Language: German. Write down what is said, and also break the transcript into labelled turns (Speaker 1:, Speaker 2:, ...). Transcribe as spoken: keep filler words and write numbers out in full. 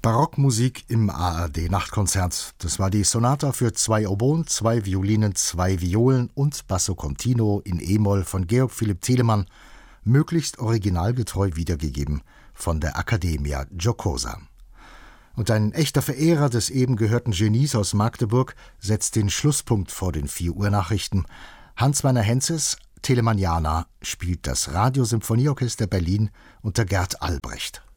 Speaker 1: Barockmusik im A R D-Nachtkonzert. Das war die Sonata für zwei Oboen, zwei Violinen, zwei Violen und Basso Continuo in E-Moll von Georg Philipp Telemann, möglichst originalgetreu wiedergegeben von der Accademia Giocosa. Und ein echter Verehrer des eben gehörten Genies aus Magdeburg setzt den Schlusspunkt vor den vier Uhr Nachrichten. Hans-Werner Henzes, Telemanniana, spielt das Radiosymphonieorchester Berlin unter Gert Albrecht.